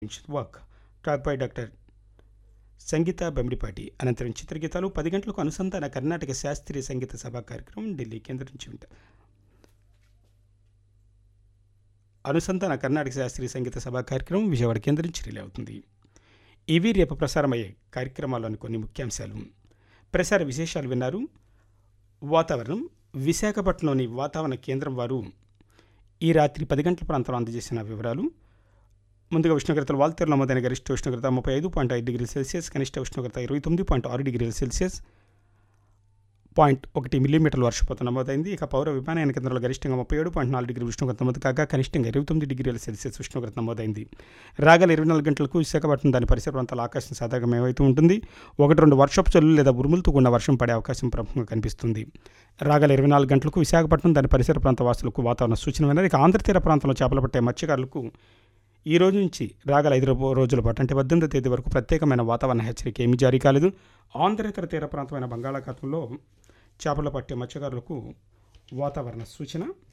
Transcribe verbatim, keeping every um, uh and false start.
Work talk by doctor సంగీత బెమిడిపాటి. అనంతరం చిత్రగీతాలు పది గంటలకు అనుసంధాన కర్ణాటక శాస్త్రీయ సంగీత సభా కార్యక్రమం ఢిల్లీ కేంద్రం నుంచి ఉంటారు. అనుసంధాన కర్ణాటక శాస్త్రీయ సంగీత సభా కార్యక్రమం విజయవాడ కేంద్రం నుంచి రిలే అవుతుంది. ఇవి రేపు ప్రసారమయ్యే కార్యక్రమాల్లోని కొన్ని ముఖ్యాంశాలు. ప్రసార విశేషాలు విన్నారు. వాతావరణం విశాఖపట్నంలోని వాతావరణ కేంద్రం వారు ఈ రాత్రి పది గంటల ప్రాంతంలో అందజేసిన వివరాలు. ముందుగా ఉష్ణోగ్రతలు వాల్తేరులో నమోదైన గరిష్ట ఉష్ణోగ్రత ముప్పై ఐదు పాయింట్ ఐదు డిగ్రీల సెల్సియస్, కనిష్ట ఉష్ణోగ్రత ఇరవై తొమ్మిది పాయింట్ ఆరు డిగ్రీల సెల్సియస్, పాయింట్ ఒకటి మిల్లీమీటర్ల వర్షపాతం నమోదైంది. ఇక పౌర విమానయాన కేంద్రంలో గరిష్టంగా ముప్పై ఏడు పాయింట్ నాలుగు డిగ్రీల ఉష్ణోగ్రత నమోదు కాగా కనిష్టంగా ఇరవై తొమ్మిది డిగ్రీల సెల్సియస్ ఉష్ణోగ్రత నమోదైంది. రాగల ఇరవై నాలుగు గంటలకు విశాఖపట్నం దాని పరిసర ప్రాంతాల ఆకాశం సాధారణంగా ఏమైతే ఉంటుంది. ఒకటి రెండు వర్షపు చల్లులు లేదా ఉరుములతో కూడిన వర్షం పడే అవకాశం ప్రముఖంగా కనిపిస్తుంది. రాగల ఇరవై నాలుగు గంటలకు విశాఖపట్నం దాని పరిసర ప్రాంత వాసులకు వాతావరణ సూచన విన్నారు. ఇక ఆంధ్రతీర ప్రాంతంలో చేపలు పట్టే మత్స్యకారులకు ఈ రోజు నుంచి రాగల ఐదు రోజుల పాటు అంటే పద్దెనిమిదో తేదీ వరకు ప్రత్యేకమైన వాతావరణ హెచ్చరిక ఏమీ జారీ కాలేదు. ఆంధ్రేతర తీర ప్రాంతమైన బంగాళాఖాతంలో చేపలు పట్టే మత్స్యకారులకు వాతావరణ సూచన